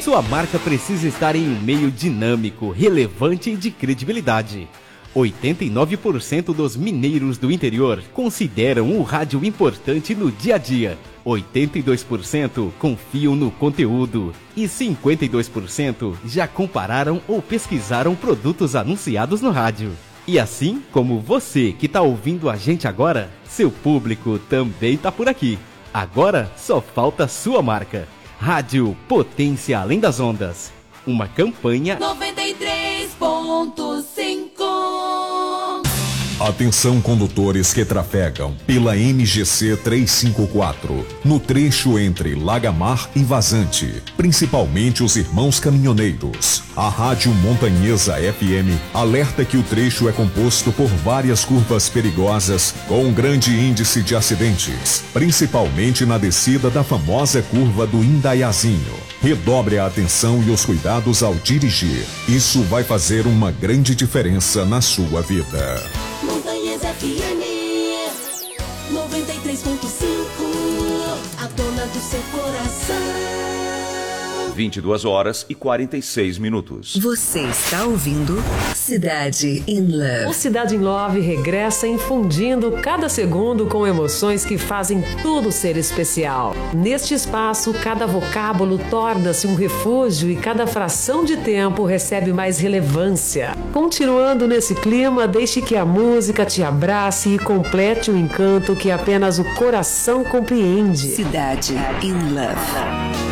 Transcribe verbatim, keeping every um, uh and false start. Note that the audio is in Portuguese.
Sua marca precisa estar em um meio dinâmico, relevante e de credibilidade. oitenta e nove por cento dos mineiros do interior consideram o rádio importante no dia a dia. oitenta e dois por cento confiam no conteúdo e cinquenta e dois por cento já compararam ou pesquisaram produtos anunciados no rádio. E assim como você que está ouvindo a gente agora, seu público também está por aqui. Agora só falta sua marca. Rádio Potência Além das Ondas. Uma campanha noventa e três ponto cinco. Atenção condutores que trafegam pela M G C trezentos e cinquenta e quatro, no trecho entre Lagamar e Vazante, principalmente os irmãos caminhoneiros. A Rádio Montanhesa F M alerta que o trecho é composto por várias curvas perigosas com um grande índice de acidentes, principalmente na descida da famosa curva do Indaiazinho. Redobre a atenção e os cuidados ao dirigir. Isso vai fazer uma grande diferença na sua vida. Montanhesa F M noventa e três ponto cinco, a dona do seu coração. vinte e duas horas e quarenta e seis minutos. Você está ouvindo Cidade in Love. O Cidade in Love regressa infundindo cada segundo com emoções que fazem tudo ser especial. Neste espaço, cada vocábulo torna-se um refúgio e cada fração de tempo recebe mais relevância. Continuando nesse clima, deixe que a música te abrace e complete o encanto que apenas o coração compreende. Cidade in Love.